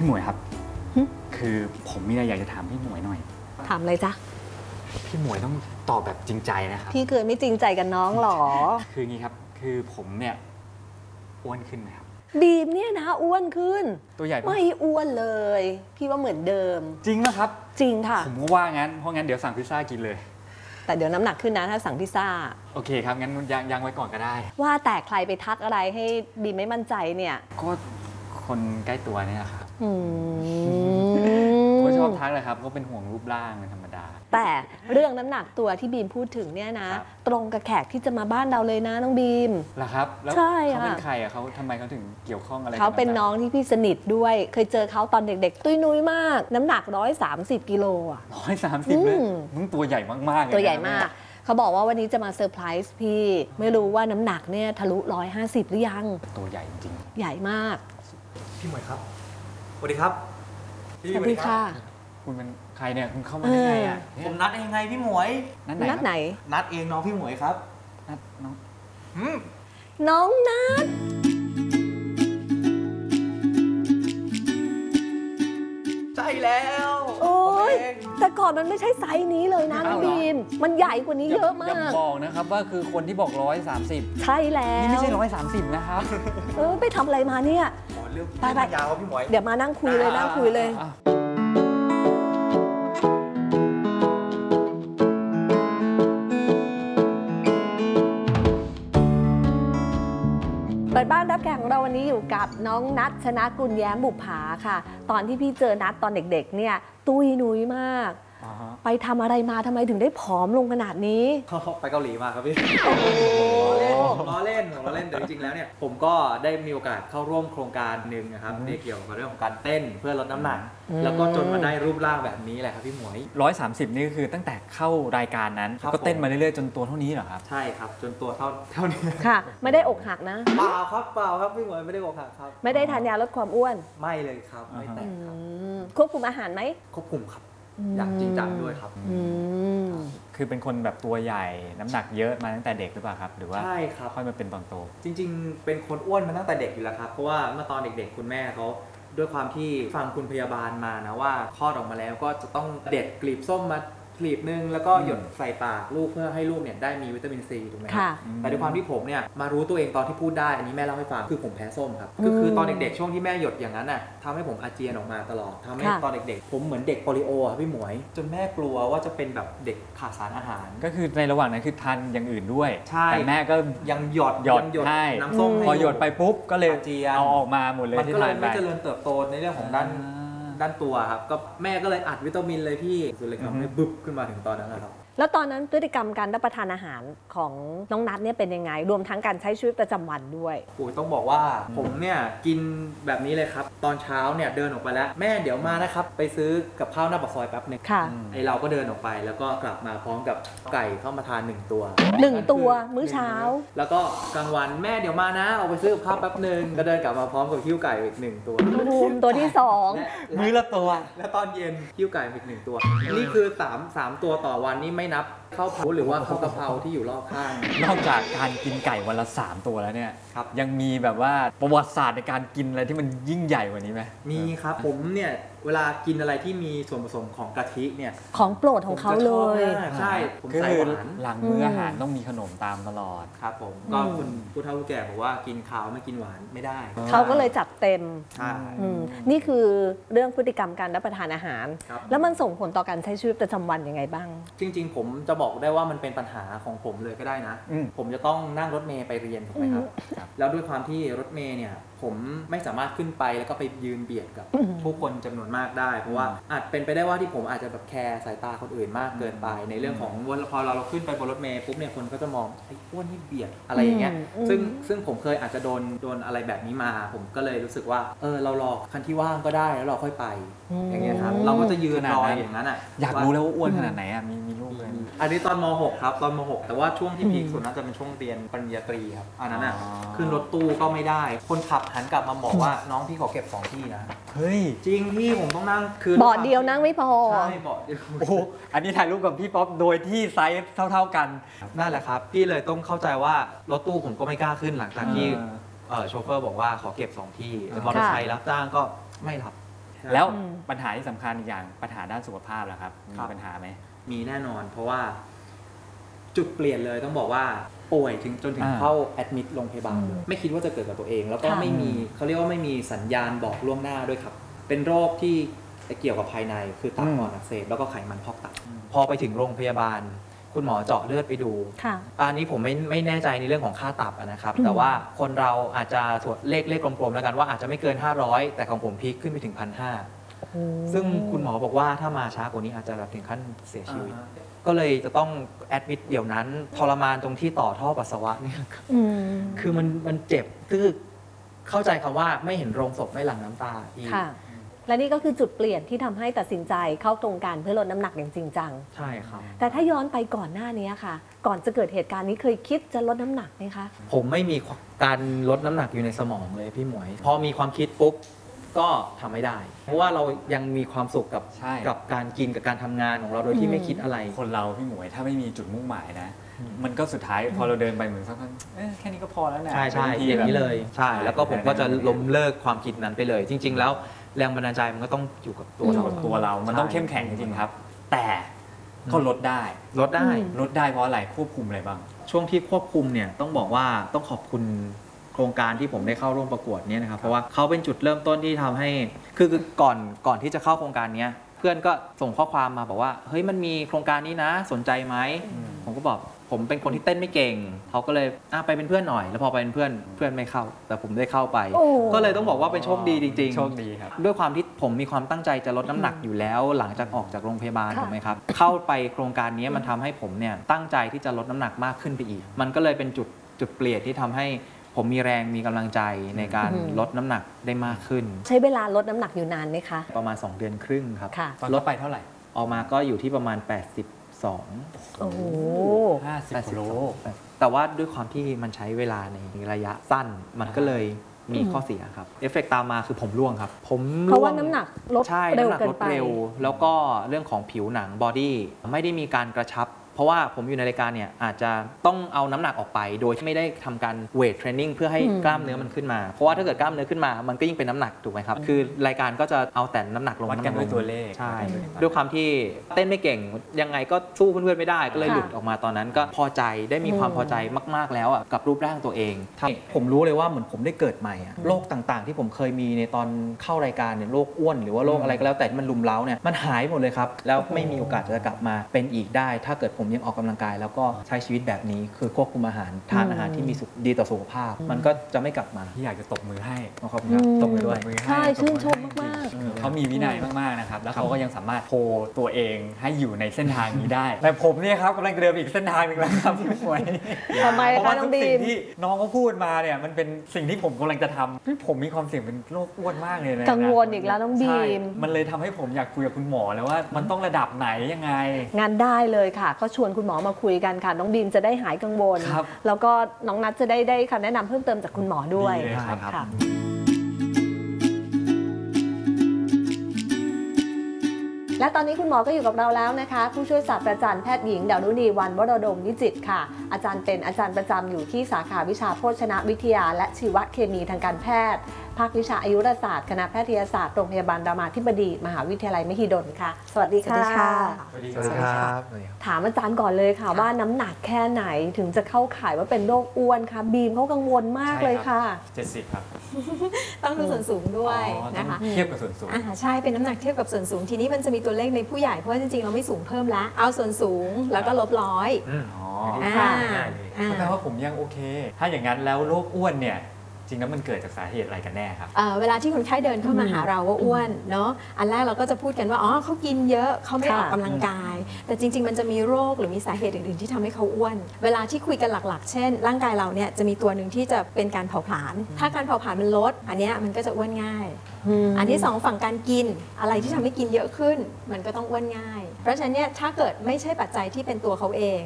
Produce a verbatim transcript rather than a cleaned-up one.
พี่หมวยครับคือผมมีอะไรอยากจะถามพี่หมวยหน่อยถามเลยจ้ะพี่หมวยต้องตอบแบบจริงใจนะครับพี่เคยไม่จริงใจกับน้องหรอคืองี้ครับคือผมเนี่ยอ้วนขึ้นไหมครับบีมเนี่ยนะอ้วนขึ้นตัวใหญ่ไม่อ้วนเลยพี่ว่าเหมือนเดิมจริงนะครับจริงค่ะผมก็ว่างั้นเพราะงั้นเดี๋ยวสั่งพิซซ่ากินเลยแต่เดี๋ยวน้ำหนักขึ้นนะถ้าสั่งพิซซ่าโอเคครับงั้นยังยังไว้ก่อนก็ได้ว่าแต่ใครไปทักอะไรให้บีมไม่มั่นใจเนี่ยก็คนใกล้ตัวนี่แหละครับอืมก็ชอบทักเลยครับก็เป็นห่วงรูปร่างเป็นธรรมดาแต่เรื่องน้ำหนักตัวที่บีมพูดถึงเนี่ยนะตรงกับแขกที่จะมาบ้านเราเลยนะน้องบีมเหรอครับแล้วเขาเป็นใครอ่ะเขาทำไมเขาถึงเกี่ยวข้องอะไรเขาเป็นน้องที่พี่สนิทด้วยเคยเจอเขาตอนเด็กๆตุ้ยนุ้ยมากน้ำหนักร้อยสามสิบกิโลอ่ะร้อยสามสิบเลยมึงตัวใหญ่มากๆตัวใหญ่มากเขาบอกว่าวันนี้จะมาเซอร์ไพรส์พี่ไม่รู้ว่าน้ำหนักเนี่ยทะลุร้อยห้าสิบหรือยังตัวใหญ่จริงใหญ่มากพี่หมวยครับสวัสดีครับสวัสดีค่ะคุณเป็นใครเนี่ยคุณเข้ามาได้ไงอ่ะผมนัดเองไงพี่หมวยนัดไหนนัดไหนนัดเองน้องพี่หมวยครับนัดน้องน้องนัดใช่แล้วโอ้ยแต่ก่อนมันไม่ใช่ไซส์นี้เลยนะน้องบีมมันใหญ่กว่านี้เยอะมากอย่าบอกนะครับว่าคือคนที่บอกร้อยสามสิบใช่แล้วนี่ไม่ใช่ร้อยสามสิบนะครับเออไปทำอะไรมาเนี่ยไปไปยาวพี่หมวยเดี๋ยวมานั่งคุยเลยนั่งคุยเลยเปิดบ้านรับแขกของเราวันนี้อยู่กับน้องนัทชนะกุลแย้มบุภาค่ะตอนที่พี่เจอนัทตอนเด็กๆเนี่ยตุ้ยนุ้ยมากไปทำอะไรมาทำไมถึงได้ผอมลงขนาดนี้ไปเกาหลีมาครับพี่ล้อเล่นล้อเล่นแต่จริงๆแล้วเนี่ยผมก็ได้มีโอกาสเข้าร่วมโครงการหนึ่งนะครับที่เกี่ยวกับเรื่องของการเต้นเพื่อลดน้ำหนักแล้วก็จนมาได้รูปร่างแบบนี้แหละครับพี่หมวยร้อยสามสิบนี่ก็คือตั้งแต่เข้ารายการนั้นก็เต้นมาเรื่อยๆจนตัวเท่านี้เหรอครับใช่ครับจนตัวเท่าเท่านี้ค่ะไม่ได้อกหักนะเปล่าครับเปล่าครับพี่หมวยไม่ได้อกหักครับไม่ได้ทานยาลดความอ้วนไม่เลยครับไม่แต่ครับควบคุมอาหารไหมควบคุมครับอยากจริงจังด้วยครับคือเป็นคนแบบตัวใหญ่น้ำหนักเยอะมาตั้งแต่เด็กหรือเปล่าครับหรือว่าใช่ครับค่อยมาเป็นตอนโตจริงๆเป็นคนอ้วนมาตั้งแต่เด็กอยู่แล้วครับเพราะว่าเมื่อตอนเด็กๆคุณแม่เขาด้วยความที่ฟังคุณพยาบาลมานะว่าคลอดออกมาแล้วก็จะต้องเด็ดกลีบส้มมากลีบนึงแล้วก็หยดใส่ปากลูกเพื่อให้ลูกเนี่ยได้มีวิตามินซีถูกไหมครับแต่ด้วยความที่ผมเนี่ยมารู้ตัวเองตอนที่พูดได้อันนี้แม่เล่าให้ฟังคือผมแพ้ส้มครับคือคือตอนเด็กๆช่วงที่แม่หยดอย่างนั้นน่ะทำให้ผมอาเจียนออกมาตลอดทำให้ตอนเด็กๆผมเหมือนเด็กโปลิโอครับพี่หมวยจนแม่กลัวว่าจะเป็นแบบเด็กขาดสารอาหารก็คือในระหว่างนั้นคือทานอย่างอื่นด้วยแต่แม่ก็ยังหยดหยดให้น้ำส้มพอหยดไปปุ๊บก็เลยเอาออกมาหมดเลยที่ทานไปมันก็เลยไม่เจริญเติบโตในเรื่องของด้านด้านตัวครับก็แม่ก็เลยอัดวิตามินเลยพี่สุดเลยครับไม่บึบขึ้นมาถึงตอนนั้นนะครับแล้วตอนนั้นพฤติกรรมการรับประทานอาหารของน้องนัทเนี่ยเป็นยังไงรวมทั้งการใช้ชีวิตประจำวันด้วยโอ้ยต้องบอกว่าผมเนี่ยกินแบบนี้เลยครับตอนเช้าเนี่ยเดินออกไปแล้วแม่เดี๋ยวมานะครับไปซื้อกับข้าวหน้าปากซอยแป๊บนึงไอเราก็เดินออกไปแล้วก็กลับมาพร้อมกับไก่เข้ามาทานหนึ่งตัวหนึ่งตัวมื้อเช้าแล้วก็กลางวันแม่เดี๋ยวมานะเอาไปซื้อกับข้าวแป๊บนึงก็เดินกลับมาพร้อมกับหิ้วไก่อีกหนึ่งตัวตัวที่สองมื้อละตัวแล้วตอนเย็นหิ้วไก่อีกหนึ่งตัวนี่คือสาม สามตัวต่อวันนี่ไม่นับข้าวเผาหรือว่าข้าวกะเพราที่อยู่รอบข้างนอกจากการกินไก่วันละสามตัวแล้วเนี่ยยังมีแบบว่าประวัติศาสตร์ในการกินอะไรที่มันยิ่งใหญ่กว่านี้ไหมมีครับผมเนี่ยเวลากินอะไรที่มีส่วนผสมของกะทิเนี่ยของโปรดของเขาเลยใช่ผมใส่หวานหลังมื้ออาหารต้องมีขนมตามตลอดครับผมก็คุณผู้เฒ่าผู้แก่บอกว่ากินข้าวไม่กินหวานไม่ได้เขาก็เลยจัดเต็มใช่นี่คือเรื่องพฤติกรรมการรับประทานอาหารแล้วมันส่งผลต่อการใช้ชีวิตประจำวันยังไงบ้างจริงๆผมจะบอกได้ว่ามันเป็นปัญหาของผมเลยก็ได้นะผมจะต้องนั่งรถเมล์ไปเรียนถูกไหมครับแล้วด้วยความที่รถเมล์เนี่ยผมไม่สามารถขึ้นไปแล้วก็ไปยืนเบียดกับผู้คนจำนวนมากได้เพราะว่าอาจเป็นไปได้ว่าที่ผมอาจจะแบบแคร์สายตาคนอื่นมากเกินไปในเรื่องของพอเราเราขึ้นไปบนรถเมล์ปุ๊บเนี่ยคนก็จะมองไอ้อ้วนนี่เบียดอะไรอย่างเงี้ยซึ่งซึ่งผมเคยอาจจะโดนโดนอะไรแบบนี้มาผมก็เลยรู้สึกว่าเออเรารอคันที่ว่างก็ได้แล้วเราค่อยไปอย่างเงี้ยครับเราก็จะยืนรออย่างนั้นอ่ะอยากรู้แล้วว่าอ้วนขนาดไหนอ่ะมีมีรูปเลยอันนี้ตอนม หก ครับตอนม หกแต่ว่าช่วงที่พีคสุดน่าจะเป็นช่วงเรียนปริญญาตรีครับอันนั้นอ่ะขึ้นรถตู้ก็ไม่ได้คนขับหันกลับมาบอกว่าน้องพี่ขอเก็บสองที่นะเฮ้ยจริงพี่ผมต้องนั่งคือเบาะเดียวนั่งไม่พอใช่เบาะเดียวโอ้โหอันนี้ถ่ายรูปกับพี่ป๊อปโดยที่ไซส์เท่าๆกันนั่นแหละครับพี่เลยต้องเข้าใจว่ารถตู้ผมก็ไม่กล้าขึ้นหลังจากที่โชเฟอร์บอกว่าขอเก็บสองที่มอเตอร์ไซค์รับจ้างก็ไม่รับแล้วปัญหาที่สำคัญอีกอย่างปัญหาด้านสุขภาพล่ะครับมีครับปัญหาไหมมีแน่นอนเพราะว่าจุดเปลี่ยนเลยต้องบอกว่าป่วยถึงจนถึงอ่าเข้าแอดมิดโรงพยาบาลเลยไม่คิดว่าจะเกิดกับตัวเอง แล้วก็ค่ะไม่มีเขาเรียกว่าไม่มีสัญญาณบอกล่วงหน้าด้วยครับ เป็นโรคที่เกี่ยวกับภายในคือตับอ่อนอักเสบแล้วก็ไขมันพอกตับพอไปถึงโรงพยาบาล คุณหมอเจาะเลือดไปดูค่ะอันนี้ผมไม่ไม่แน่ใจในเรื่องของค่าตับอะนะครับอืมแต่ว่าคนเราอาจจะถั่วเลขเลขกลมๆแล้วกันว่าอาจจะไม่เกิน ห้าร้อย แต่ของผมพีคขึ้นไปถึง หนึ่งพันห้าร้อยโอ้ซึ่งคุณหมอบอกว่าถ้ามาช้ากว่านี้อาจจะแบบถึงขั้นเสียชีวิต ก็เลยจะต้องแอดมิดเดี๋ยวนั้นทรมานตรงที่ต่อท่อปัสสาวะเนี่ยอืมคือมันมันเจ็บคือเข้าใจคำว่าไม่เห็นโรงศพไม่หลั่งน้ำตาอีกค่ะ และนี่ก็คือจุดเปลี่ยนที่ทำให้ตัดสินใจเข้าโครงการเพื่อลดน้ำหนักอย่างจริงจังใช่ครับแต่ถ้าย้อนไปก่อนหน้านี้ค่ะ ก่อนจะเกิดเหตุการณ์นี้เคยคิดจะลดน้ำหนักไหมคะผมไม่มีการลดน้ำหนักอยู่ในสมองเลยพี่หมวย พอมีความคิดปุ๊บก็ทำไม่ได้ เพราะว่าเรายังมีความสุขกับใช่กับการกินกับการทำงานของเราโดยที่ไม่คิดอะไรคนเราพี่หมวยถ้าไม่มีจุดมุ่งหมายนะ มันก็สุดท้ายพอเราเดินไปเหมือนสักพักเอ๊ะแค่นี้ก็พอแล้วนะใช่ใช่บางทีอย่างนี้แบบเลยใช่แล้วก็ผมก็จะล้มเลิกความคิดนั้นไปเลย จริง ๆ แล้วแรงบันดาลใจมันก็ต้องอยู่กับตัวตัวเราเราตัวเรา มันต้องเข้มแข็งจริงๆครับ แต่ก็ลดได้ลดได้อืมลดได้เพราะอะไรควบคุมอะไรบ้างช่วงที่ควบคุมเนี่ยต้องบอกว่าต้องขอบคุณโครงการที่ผมได้เข้าร่วมประกวดเนี่ยนะครับเพราะว่าเขาเป็นจุดเริ่มต้นที่ทำให้คือคือก่อนก่อนที่จะเข้าโครงการเนี้ยเพื่อนก็ส่งข้อความมาบอกว่าเฮ้ยมันมีโครงการนี้นะสนใจไหมผมก็บอกผมเป็นคนที่เต้นไม่เก่งเขาก็เลยอ่ะไปเป็นเพื่อนหน่อย แล้วพอไปเป็นเพื่อนเพื่อนไม่เข้า แต่ผมได้เข้าไปโอ้ก็เลยต้องบอกว่าเป็นโชคดีจริงๆโชคดีครับด้วยความที่ผมมีความตั้งใจจะลดน้ำหนักอยู่แล้ว หลังจากออกจากโรงพยาบาลค่ะถูกไหมครับเข้าไปโครงการนี้มันทำให้ผมเนี่ยตั้งใจที่จะลดน้ำหนักมากขึ้นไปอีก มันก็เลยเป็นจุดจุดเปลี่ยนที่ทำให้ผมมีแรงมีกำลังใจในการลดน้ำหนักได้มากขึ้นใช้เวลาลดน้ำหนักอยู่นานไหมคะประมาณ สอง เดือนครึ่งครับค่ะตอนลดไปเท่าไหร่ออกมาก็อยู่ที่ประมาณ แปดสิบสองโอ้โหห้าสิบกิโลแต่ว่าด้วยความที่มันใช้เวลาในระยะสั้น มันก็เลยมีข้อเสียครับ เอฟเฟกต์ตามมาคือผมร่วงครับ ผมเพราะว่าร่งน้ำหนักลดใช่เร็วน้ำหนักเกิลนดไปเร็ว แล้วก็เรื่องของผิวหนังบอดี้ไม่ได้มีการกระชับ เพราะว่าผมอยู่ในรายการเนี่ยอาจจะต้องเอาน้ำหนักออกไป โดยที่ไม่ได้ทำการเวทเทรนนิ่งเพื่อให้อืมกล้ามเนื้อมันขึ้นมา เพราะว่าถ้าเกิดกล้ามเนื้อขึ้นมามันก็ยิ่งเป็นน้ำหนักถูกไหมครับคือรายการก็จะเอาแต่น้ำหนักลงวัดกันำหด้วยตัวเลขใช่วัดกันด้วยตัวเลขด้วยความที่เต้นไม่เก่งยังไงก็สู้เพื่อนๆไม่ได้ก็เลยค่ะหลุดออกมาตอนนั้นก็พอใจได้มีความอืมพอใจมากๆแล้วอ่ะกับรูปร่างตัวเองทำผมรู้เลยว่าเหมือนผมได้เกิดใหม่อะโรคต่างๆ ที่ผมเคยมีในตอนเข้ารายการเนี่ยโรคอ้วนหรือว่าโรคอะไรก็แล้วแต่ที่มันลุมเร้าเนี่ยมันหายหมดเลยครับแล้วไม่มีโอกาสจะกลับมาเป็นอีกได้ ถ้าเกิดผมยังออกกำลังกาย แล้วก็ใช้ชีวิตแบบนี้คือควบคุมอาหารทานอาหารที่มีสุขดีต่อสุขภาพ มันก็จะไม่กลับมาที่อยากจะตบมือให้ขอบคุณครับตบมือด้วยตบมือให้ใช่ตบชื่นอชมให้มากเออเขามีวินัยมากๆนะครับ แล้วเขาก็ยังสามารถโพตัวเองให้อยู่ในเส้นทางนี้ได้ แต่ผมเนี่ยครับกำลังเดินไปอีกเส้นทางหนึงแล้วครับพี่หมวยทำไมเพราะคะว่าน้ทุอก งบีสิ่งมที่น้องเขาพูดมาเนี่ยมันเป็นสิ่งที่ผมกำลังจะทำพี่ผมมีความเสี่ยงเป็นโรคอ้วนมากเลยนะกังวลอีกแล้วน้องบีใช่มมันเลยทำให้ผมอยากคุยกับคุณหมอแล้วว่ามันต้องระดับไหนยังไงงานได้เลยค่ะ ก็ชวนคุณหมอมาคุยกันค่ะ น้องบีมจะได้หายกังวลครับแล้วก็น้องนัทจะได้ได้คำแนะนำเพิ่มเติมจากคุณหมอด้วยดีเลยครับค่ะ และตอนนี้คุณหมอก็อยู่กับเราแล้วนะคะ ผู้ช่วยศาสตราจารย์แพทย์หญิงดารุณีวรรณวรดมวิจิตรค่ะ อาจารย์เป็นอาจารย์ประจำอยู่ที่สาขาวิชาโภชนวิทยา และชีวเคมีทางการแพทย์ ภาควิชาอายุรศาสตร์คณะแพทยศาสตร์โรงพยาบาลรามาธิบดีมหาวิทยาลัยมหิดลค่ะ สวัสดีค่ะสวัสดีสวัสดีครับถามอาจารย์ก่อนเลยค่ะ ว่าน้ำหนักแค่ไหนถึงจะเข้าข่ายว่าเป็นโรคอ้วนคะบีมเขากังวลมากเลยค่ะเจ็ดสิบครับต้องดูส่วนสูงด้วยอ๋อนะคะต้องเทียบกับส่วนสูงอ่าใช่เป็นน้ำหนักเทียบกับส่วนสูงทีนี้มันจะมีตัวเลขในผู้ใหญ่เพราะว่าจริงๆเราไม่สูงเพิ่มแล้วเอาส่วนสูงแล้วก็ลบร้อยอ๋ออ่าก็แปลว่าผมยังโอเค ถ้าอย่างนั้นแล้วโรคอ้วนเนี่ย จริงแล้วมันเกิดจากสาเหตุอะไรกันแน่ครับเอ่อเวลาที่คนไข้เดินเข้ามาหาเราว่าอ้วนเนาะอันแรกเราก็จะพูดกันว่าอ๋อเขากินเยอะเขาไม่ออกกำลังกาย แต่จริง ๆ มันจะมีโรคหรือมีสาเหตุอื่นๆที่ทำให้เขาอ้วน เวลาที่คุยกันหลักๆ เช่น ร่างกายเราเนี่ยจะมีตัวหนึ่งที่จะเป็นการเผาผลาญถ้าการเผาผลาญมันลด อันเนี้ยมันก็จะอ้วนง่าย อันที่สองฝั่งการกินอะไรที่ทำให้กินเยอะขึ้น มันก็ต้องอ้วนง่าย เพราะฉะนั้นเนี่ยถ้าเกิดไม่ใช่ปัจจัยที่เป็นตัวเขาเอง